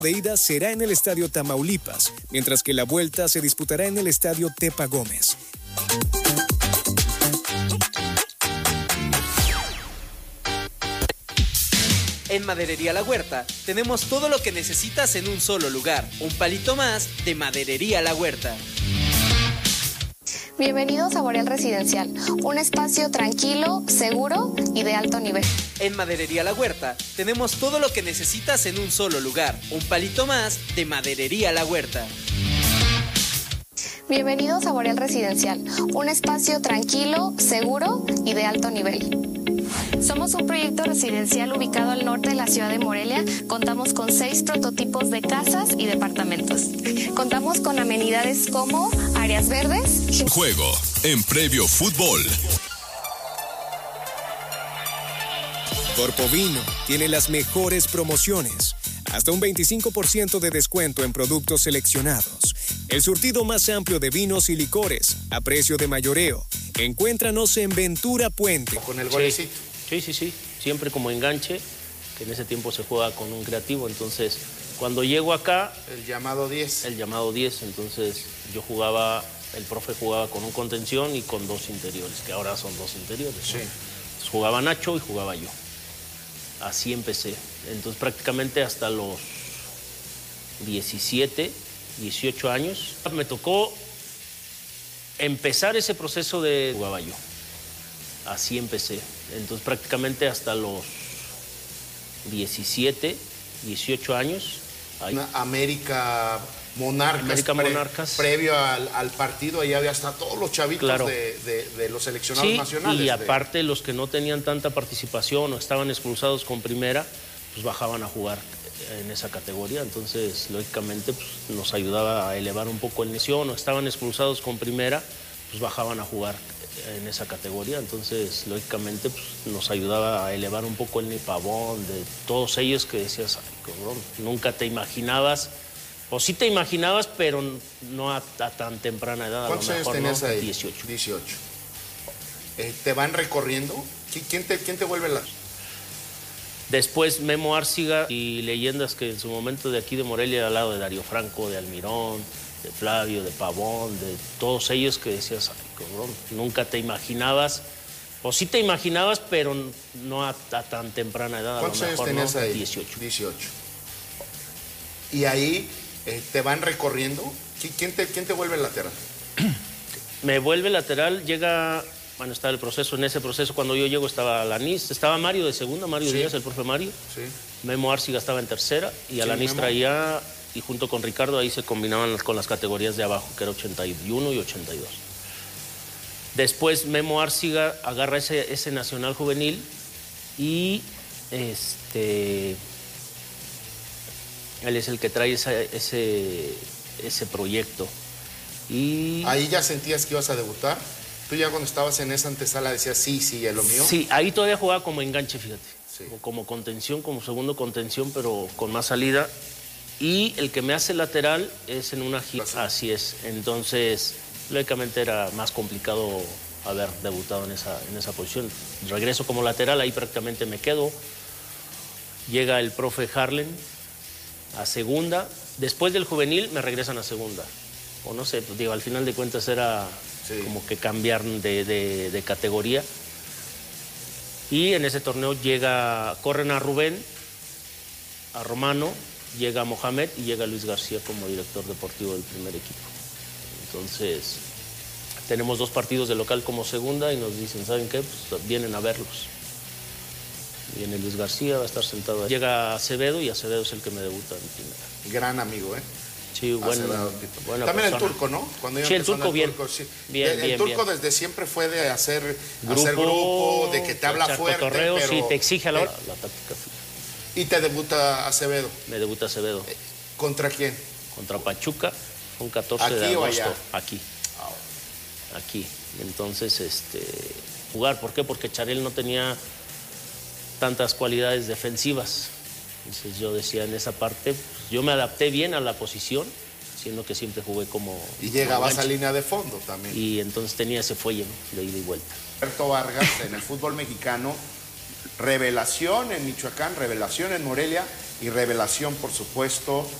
de ida será en el Estadio Tamaulipas, mientras que la vuelta se disputará en el Estadio Tepa Gómez. En Maderería La Huerta tenemos todo lo que necesitas en un solo lugar. Un palito más de Maderería La Huerta. Bienvenidos a Boreal Residencial, un espacio tranquilo, seguro y de alto nivel. En Maderería La Huerta tenemos todo lo que necesitas en un solo lugar. Un palito más de Maderería La Huerta. Bienvenidos a Boreal Residencial, un espacio tranquilo, seguro y de alto nivel. Somos un proyecto residencial ubicado al norte de la ciudad de Morelia. Contamos con 6 prototipos de casas y departamentos. Contamos con amenidades como áreas verdes. Juego en Previo Fútbol. Corpovino tiene las mejores promociones. Hasta un 25% de descuento en productos seleccionados. El surtido más amplio de vinos y licores a precio de mayoreo. Encuéntranos en Ventura Puente. Con el golecito. Sí. Siempre como enganche, que en ese tiempo se juega con un creativo. Entonces, cuando llego acá... El llamado 10. Entonces yo jugaba, el profe jugaba con un contención y con 2 interiores, que ahora son 2 interiores. Sí. ¿no? Entonces, jugaba Nacho y jugaba yo. Así empecé. Entonces prácticamente hasta los 17, 18 años me tocó empezar ese proceso de jugaba yo. Así empecé. Entonces prácticamente hasta los 17, 18 años. América Monarcas. Previo al partido, ahí había hasta todos los chavitos de los seleccionados nacionales. Y aparte los que no tenían tanta participación o estaban expulsados con primera, pues bajaban a jugar en esa categoría. Entonces, lógicamente, pues, nos ayudaba a elevar un poco el nivel. O estaban expulsados con primera, pues bajaban a jugar en esa categoría. Entonces, lógicamente, pues, nos ayudaba a elevar un poco el nivel. Pavón, de todos ellos que decías, ay, cabrón, nunca te imaginabas, o sí te imaginabas, pero no a tan temprana edad. ¿Cuántos años tenías ahí? 18. ¿Te van recorriendo? ¿Quién te vuelve la...? Después Memo Árciga y leyendas que en su momento de aquí de Morelia, al lado de Darío Franco, de Almirón, de Flavio, de Pavón, de todos ellos que decías, ay, cabrón, nunca te imaginabas, o sí te imaginabas, pero no a tan temprana edad. ¿Cuántos años tenías ahí? 18. ¿Y ahí te van recorriendo? ¿Quién te vuelve lateral? Me vuelve lateral, llega... Bueno, está el proceso. En ese proceso, cuando yo llego, estaba Alanis, estaba Mario de segunda, Mario Díaz, el profe Mario. Sí. Memo Árciga estaba en tercera y Alanis traía, y junto con Ricardo ahí se combinaban con las categorías de abajo, que era 81 y 82. Después Memo Árciga agarra ese nacional juvenil y él es el que trae ese proyecto. Y ¿ahí ya sentías que ibas a debutar? ¿Tú ya cuando estabas en esa antesala decías, sí, es lo mío? Sí, ahí todavía jugaba como enganche, fíjate. Sí. Como contención, como segundo contención, pero con más salida. Y el que me hace lateral es en una gira. Así es. Entonces, lógicamente era más complicado haber debutado en esa posición. Regreso como lateral, ahí prácticamente me quedo. Llega el profe Harlen a segunda. Después del juvenil me regresan a segunda. O no sé, pues digo, al final de cuentas era... Sí. Como que cambiar de categoría. Y en ese torneo corren a Rubén, a Romano, llega Mohamed y llega Luis García como director deportivo del primer equipo. Entonces, tenemos 2 partidos de local como segunda y nos dicen, ¿saben qué? Pues vienen a verlos. Viene Luis García, va a estar sentado ahí. Llega Acevedo y Acevedo es el que me debuta en primera. Gran amigo, ¿eh? Sí, bueno. También persona. El Turco, ¿no? Cuando sí, el Turco bien. Sí. Bien. El Turco desde siempre fue de hacer grupo, de que te habla fuerte, cotorreo, pero... Sí, te exige a la hora. La táctica. ¿Y te debuta Acevedo? Me debuta Acevedo. ¿Contra quién? Contra Pachuca, un 14 de agosto. ¿Aquí o allá? Aquí. Entonces, jugar. ¿Por qué? Porque Charel no tenía tantas cualidades defensivas. Entonces yo decía en esa parte, pues, yo me adapté bien a la posición, siendo que siempre jugué como... Y llegabas a línea de fondo también. Y entonces tenía ese fuelle, ¿no? De ida y vuelta. Roberto Vargas en el fútbol mexicano, revelación en Michoacán, revelación en Morelia, y revelación, por supuesto,